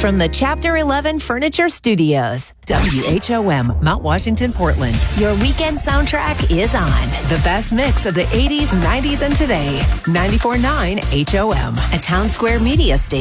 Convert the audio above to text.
from the Chapter 11 Furniture Studios. WHOM, Mount Washington, Portland. Your weekend soundtrack is on. The best mix of the 80s, 90s, and today. 94.9 HOM, a Town Square media station.